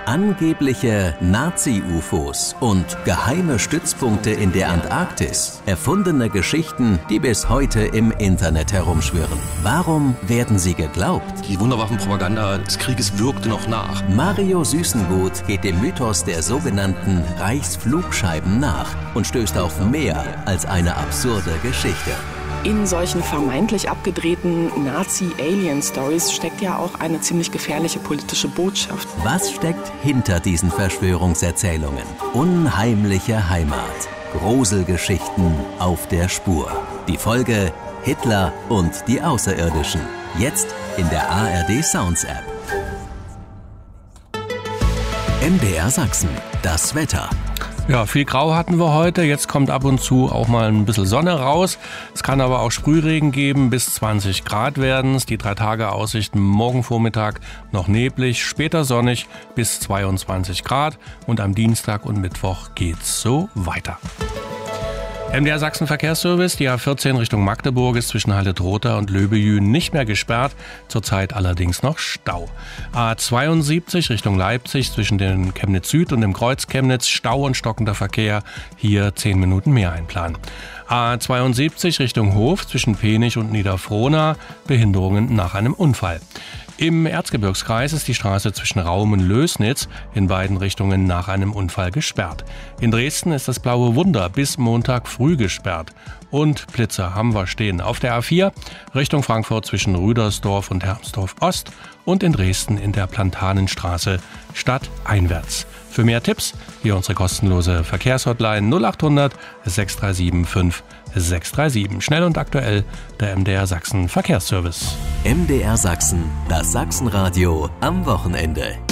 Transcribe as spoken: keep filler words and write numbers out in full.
Angebliche Nazi-U F Os und geheime Stützpunkte in der Antarktis. Erfundene Geschichten, die bis heute im Internet herumschwirren. Warum werden sie geglaubt? Die Wunderwaffenpropaganda des Krieges wirkte noch nach. Mario Süßengut geht dem Mythos der sogenannten Reichsflugscheiben nach und stößt auf mehr als eine absurde Geschichte. In solchen vermeintlich abgedrehten Nazi-Alien-Stories steckt ja auch eine ziemlich gefährliche politische Botschaft. Was steckt hinter diesen Verschwörungserzählungen? Unheimliche Heimat. Gruselgeschichten auf der Spur. Die Folge Hitler und die Außerirdischen. Jetzt in der A R D Sounds App. M D R Sachsen. Das Wetter. Ja, viel Grau hatten wir heute. Jetzt kommt ab und zu auch mal ein bisschen Sonne raus. Es kann aber auch Sprühregen geben, bis zwanzig Grad werden es. Die drei Tage Aussichten: morgen Vormittag noch neblig, später sonnig bis zweiundzwanzig Grad. Und am Dienstag und Mittwoch geht's so weiter. M D R Sachsen Verkehrsservice, die A vierzehn Richtung Magdeburg ist zwischen Halletrotha und Löbejün nicht mehr gesperrt, zurzeit allerdings noch Stau. A zweiundsiebzig Richtung Leipzig zwischen den Chemnitz Süd und dem Kreuz Chemnitz, Stau und stockender Verkehr, hier zehn Minuten mehr einplanen. A zweiundsiebzig Richtung Hof zwischen Penich und Niederfrohna, Behinderungen nach einem Unfall. Im Erzgebirgskreis ist die Straße zwischen Raum und Lößnitz in beiden Richtungen nach einem Unfall gesperrt. In Dresden ist das Blaue Wunder bis Montag früh gesperrt. Und Blitzer haben wir stehen auf der A vier Richtung Frankfurt zwischen Rüdersdorf und Hermsdorf Ost und in Dresden in der Plantanenstraße stadteinwärts. Für mehr Tipps hier unsere kostenlose Verkehrshotline null acht hundert sechs drei sieben fünf sechs drei sieben. Schnell und aktuell der M D R Sachsen Verkehrsservice. M D R Sachsen, das Sachsenradio am Wochenende.